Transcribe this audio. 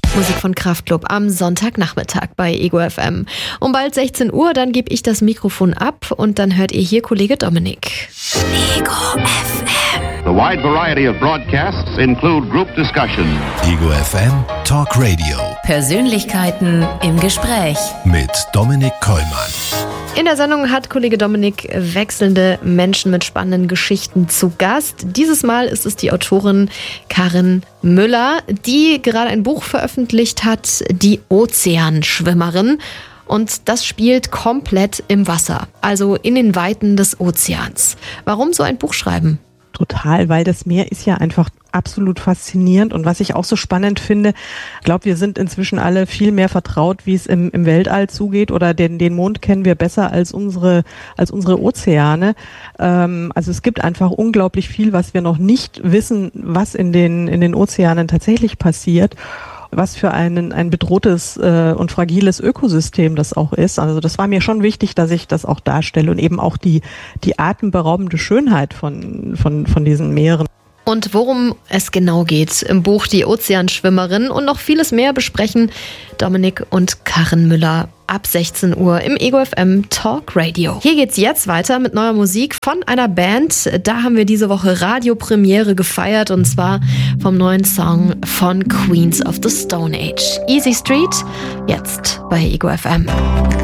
Musik von Kraftklub am Sonntagnachmittag bei Ego FM. Um bald 16 Uhr, dann gebe ich das Mikrofon ab und dann hört ihr hier Kollege Dominik. Ego FM. The wide variety of broadcasts include group discussion. Ego FM Talk Radio. Persönlichkeiten im Gespräch. Mit Dominik Kollmann. In der Sendung hat Kollege Dominik wechselnde Menschen mit spannenden Geschichten zu Gast. Dieses Mal ist es die Autorin Karin Müller, die gerade ein Buch veröffentlicht hat, Die Ozeanschwimmerin. Und das spielt komplett im Wasser, also in den Weiten des Ozeans. Warum so ein Buch schreiben? Total, weil das Meer ist ja einfach absolut faszinierend und was ich auch so spannend finde, ich glaube, wir sind inzwischen alle viel mehr vertraut, wie es im Weltall zugeht oder den Mond kennen wir besser als unsere Ozeane. Also es gibt einfach unglaublich viel, was wir noch nicht wissen, was in den Ozeanen tatsächlich passiert. Was für ein bedrohtes und fragiles Ökosystem das auch ist. Also das war mir schon wichtig, dass ich das auch darstelle und eben auch die atemberaubende Schönheit von diesen Meeren. Und worum es genau geht im Buch Die Ozeanschwimmerin und noch vieles mehr besprechen Dominik und Karin Müller ab 16 Uhr im Ego FM Talk Radio. Hier geht's jetzt weiter mit neuer Musik von einer Band. Da haben wir diese Woche Radiopremiere gefeiert und zwar vom neuen Song von Queens of the Stone Age. Easy Street, jetzt bei Ego FM.